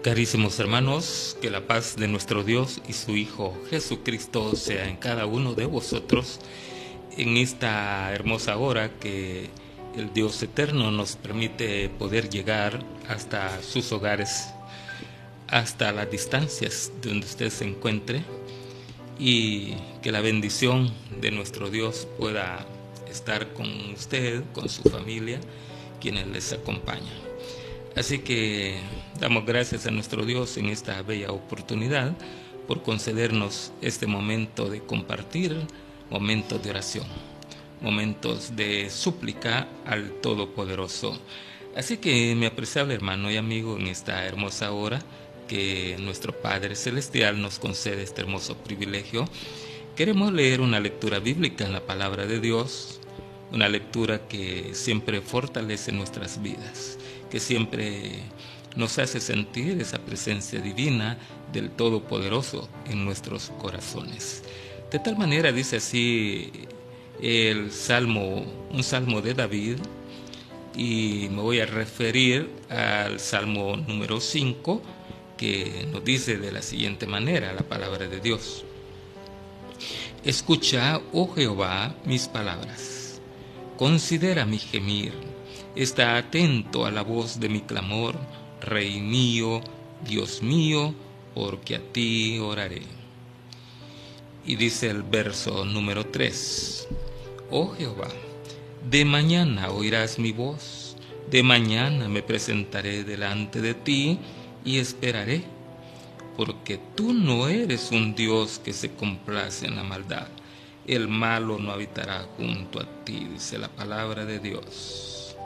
Carísimos hermanos, que la paz de nuestro Dios y su Hijo Jesucristo sea en cada uno de vosotros en esta hermosa hora que el Dios eterno nos permite poder llegar hasta sus hogares, hasta las distancias de donde usted se encuentre, y que la bendición de nuestro Dios pueda estar con usted, con su familia, quienes les acompañan. Así que damos gracias a nuestro Dios en esta bella oportunidad por concedernos este momento de compartir, momentos de oración, momentos de súplica al Todopoderoso. Así que, mi apreciable hermano y amigo, en esta hermosa hora que nuestro Padre Celestial nos concede este hermoso privilegio, queremos leer una lectura bíblica en la Palabra de Dios, una lectura que siempre fortalece nuestras vidas, que siempre nos hace sentir esa presencia divina del Todopoderoso en nuestros corazones. De tal manera dice así un salmo de David, y me voy a referir al Salmo número 5, que nos dice de la siguiente manera la palabra de Dios: Escucha, oh Jehová, mis palabras, considera mi gemir, está atento a la voz de mi clamor, Rey mío, Dios mío, porque a ti oraré. Y dice el verso número 3, oh Jehová, de mañana oirás mi voz, de mañana me presentaré delante de ti y esperaré, porque tú no eres un Dios que se complace en la maldad. El malo no habitará junto a ti, dice la palabra de Dios.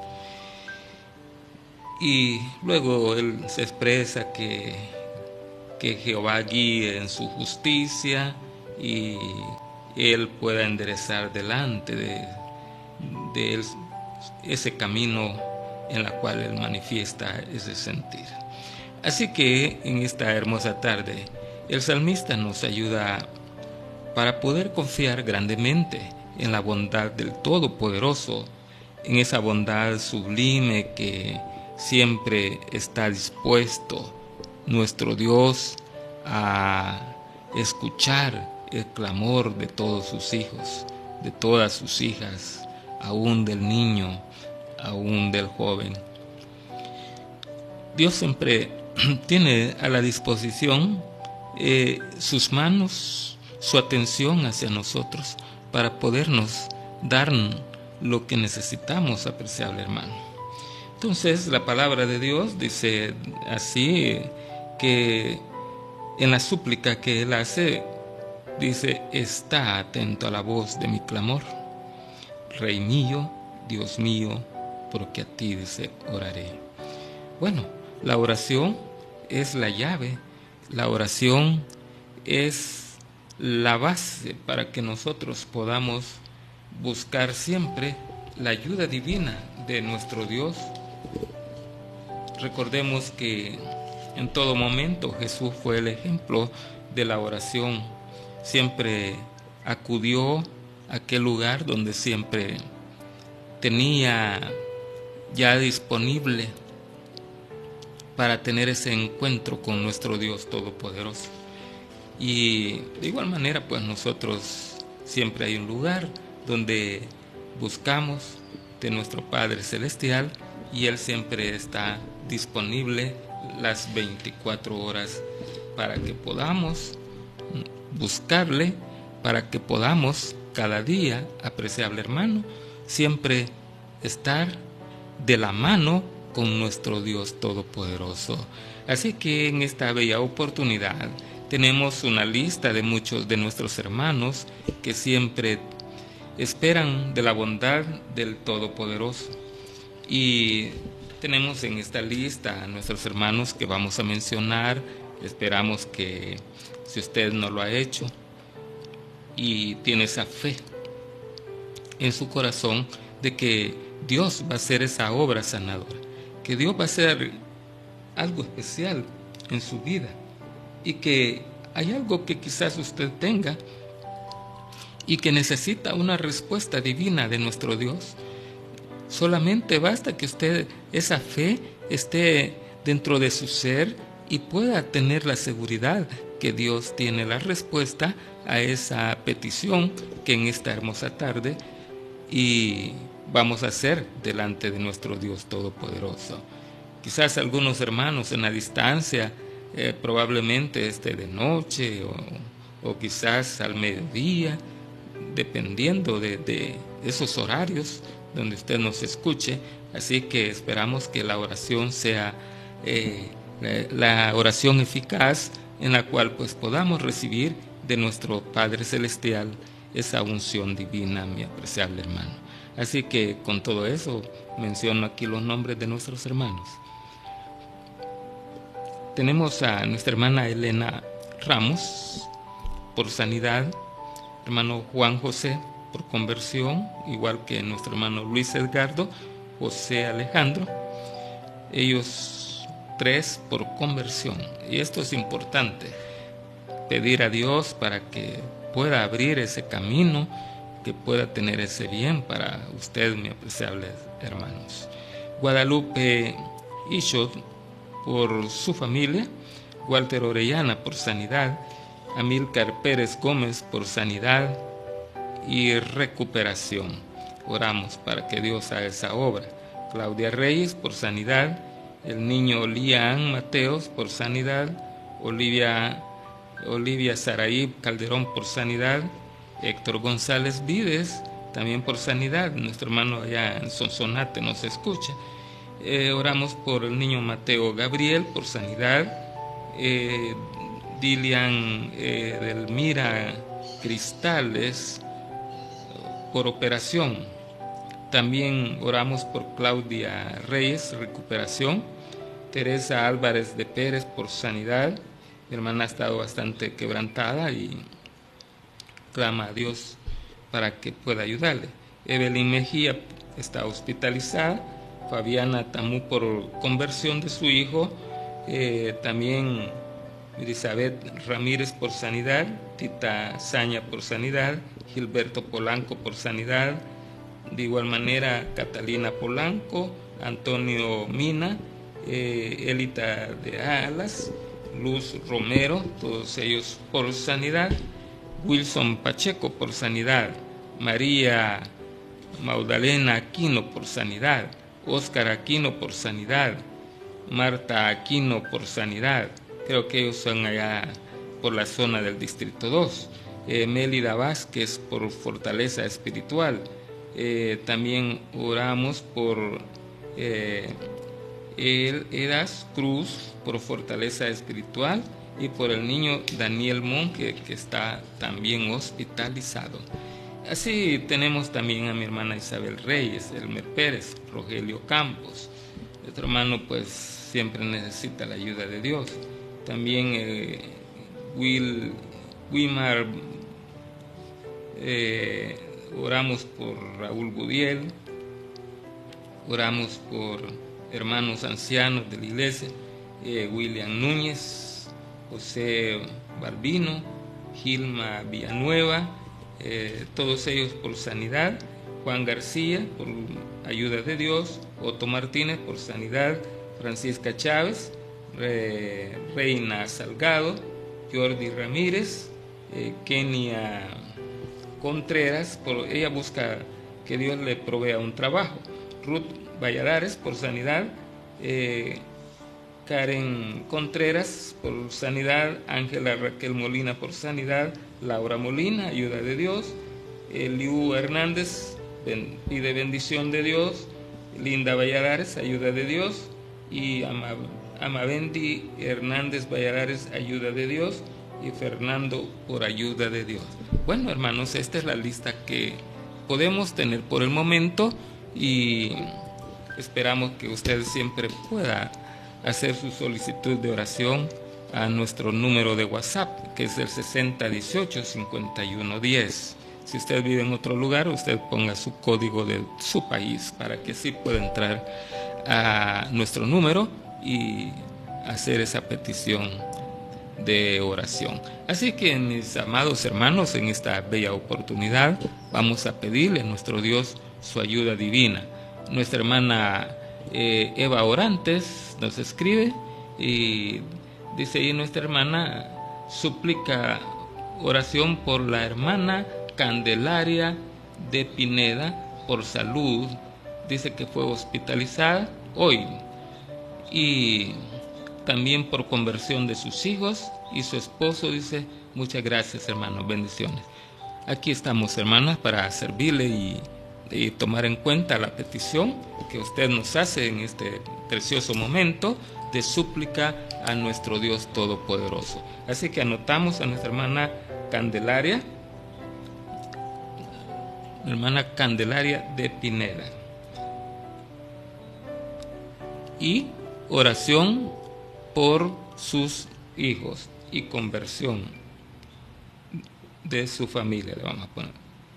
Y luego él se expresa que Jehová guíe en su justicia y él pueda enderezar delante de él ese camino en la cual él manifiesta ese sentir. Así que en esta hermosa tarde el salmista nos ayuda para poder confiar grandemente en la bondad del Todopoderoso, en esa bondad sublime que siempre está dispuesto nuestro Dios a escuchar el clamor de todos sus hijos, de todas sus hijas, aún del niño, aún del joven. Dios siempre tiene a la disposición sus manos, su atención hacia nosotros para podernos dar lo que necesitamos, apreciable hermano. Entonces la palabra de Dios dice así, que en la súplica que él hace, dice: está atento a la voz de mi clamor, Rey mío, Dios mío, porque a ti, dice, oraré. Bueno, la oración es la llave, la oración es la base para que nosotros podamos buscar siempre la ayuda divina de nuestro Dios. Recordemos que en todo momento Jesús fue el ejemplo de la oración. Siempre acudió a aquel lugar donde siempre tenía ya disponible para tener ese encuentro con nuestro Dios Todopoderoso. Y de igual manera, pues nosotros siempre hay un lugar donde buscamos de nuestro Padre Celestial, y Él siempre está disponible las 24 horas para que podamos buscarle, para que podamos cada día, apreciable hermano, siempre estar de la mano con nuestro Dios Todopoderoso. Así que en esta bella oportunidad tenemos una lista de muchos de nuestros hermanos que siempre esperan de la bondad del Todopoderoso. Y tenemos en esta lista a nuestros hermanos que vamos a mencionar. Esperamos que, si usted no lo ha hecho y tiene esa fe en su corazón de que Dios va a hacer esa obra sanadora, que Dios va a hacer algo especial en su vida, y que hay algo que quizás usted tenga y que necesita una respuesta divina de nuestro Dios, solamente basta que usted, esa fe esté dentro de su ser y pueda tener la seguridad que Dios tiene la respuesta a esa petición que en esta hermosa tarde y vamos a hacer delante de nuestro Dios Todopoderoso. Quizás algunos hermanos en la distancia, probablemente esté de noche o quizás al mediodía, dependiendo de esos horarios donde usted nos escuche. Así que esperamos que la oración sea la oración eficaz en la cual pues podamos recibir de nuestro Padre Celestial esa unción divina, mi apreciable hermano. Así que con todo eso menciono aquí los nombres de nuestros hermanos. Tenemos a nuestra hermana Elena Ramos por sanidad, hermano Juan José por conversión, igual que nuestro hermano Luis Edgardo, José Alejandro, ellos tres por conversión. Y esto es importante, pedir a Dios para que pueda abrir ese camino, que pueda tener ese bien para usted, mis apreciables hermanos. Guadalupe Ishod por su familia, Walter Orellana por sanidad, Amílcar Pérez Gómez por sanidad y recuperación. Oramos para que Dios haga esa obra. Claudia Reyes por sanidad, el niño Lian Mateos por sanidad, Olivia Saraí Calderón por sanidad, Héctor González Vides también por sanidad, nuestro hermano allá en Sonsonate nos escucha. Oramos por el niño Mateo Gabriel por sanidad, Dilian Delmira Cristales por operación. También oramos por Claudia Reyes, recuperación. Teresa Álvarez de Pérez por sanidad. Mi hermana ha estado bastante quebrantada y clama a Dios para que pueda ayudarle. Evelyn Mejía está hospitalizada. Fabiana Tamú por conversión de su hijo. También Elizabeth Ramírez por sanidad. Tita Saña por sanidad. Gilberto Polanco por sanidad. De igual manera Catalina Polanco, Antonio Mina, Elita de Alas, Luz Romero, todos ellos por sanidad. Wilson Pacheco por sanidad. María Magdalena Aquino por sanidad. Óscar Aquino por sanidad. Marta Aquino por sanidad. Creo que ellos son allá por la zona del Distrito 2. Mélida Vázquez por fortaleza espiritual. También oramos por Eras Cruz por fortaleza espiritual y por el niño Daniel Monge que está también hospitalizado. Así tenemos también a mi hermana Isabel Reyes, Elmer Pérez, Rogelio Campos. Nuestro hermano pues siempre necesita la ayuda de Dios. También Wilmar, oramos por Raúl Gudiel, oramos por hermanos ancianos de la iglesia, William Núñez, José Barbino, Gilma Villanueva, todos ellos por sanidad. Juan García por ayuda de Dios, Otto Martínez por sanidad, Francisca Chávez, Reina Salgado, Jordi Ramírez, Kenia Contreras, ella busca que Dios le provea un trabajo. Ruth Valladares por sanidad, Karen Contreras por sanidad, Ángela Raquel Molina por sanidad, Laura Molina, ayuda de Dios, Liu Hernández pide bendición de Dios, Linda Valladares, ayuda de Dios, y Amavendi Hernández Valladares, ayuda de Dios, y Fernando por ayuda de Dios. Bueno, hermanos, esta es la lista que podemos tener por el momento y esperamos que usted siempre pueda hacer su solicitud de oración a nuestro número de WhatsApp, que es el 6018-5110. Si usted vive en otro lugar, usted ponga su código de su país para que así pueda entrar a nuestro número y hacer esa petición de oración. Así que, mis amados hermanos, en esta bella oportunidad vamos a pedirle a nuestro Dios su ayuda divina. Nuestra hermana Eva Orantes nos escribe y dice ahí nuestra hermana, súplica oración por la hermana Candelaria de Pineda por salud. Dice que fue hospitalizada hoy, y también por conversión de sus hijos y su esposo. Dice, muchas gracias, hermanos, bendiciones. Aquí estamos, hermanas, para servirle y tomar en cuenta la petición que usted nos hace en este precioso momento de súplica a nuestro Dios Todopoderoso. Así que anotamos a nuestra hermana Candelaria de Pineda. Y oración por sus hijos y conversión de su familia, le vamos a poner.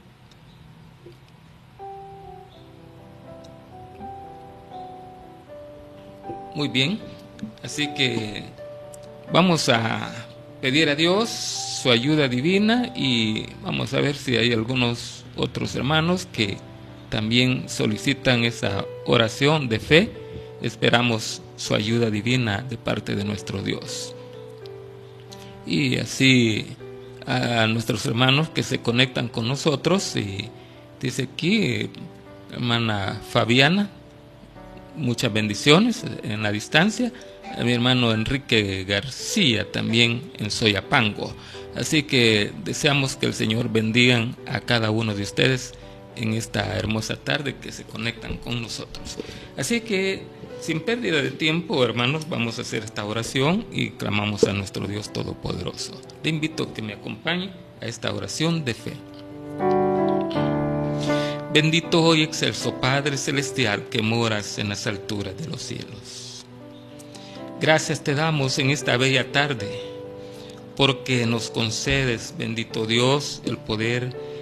Muy bien, así que vamos a pedir a Dios su ayuda divina y vamos a ver si hay algunos otros hermanos que también solicitan esa oración de fe. Esperamos su ayuda divina de parte de nuestro Dios. Y así a nuestros hermanos que se conectan con nosotros, y dice aquí, hermana Fabiana, muchas bendiciones en la distancia. A mi hermano Enrique García también en Soyapango. Así que deseamos que el Señor bendiga a cada uno de ustedes en esta hermosa tarde que se conectan con nosotros. Así que sin pérdida de tiempo, hermanos, vamos a hacer esta oración y clamamos a nuestro Dios Todopoderoso. Le invito a que me acompañe a esta oración de fe. Bendito y excelso Padre Celestial que moras en las alturas de los cielos. Gracias te damos en esta bella tarde porque nos concedes, bendito Dios, el poder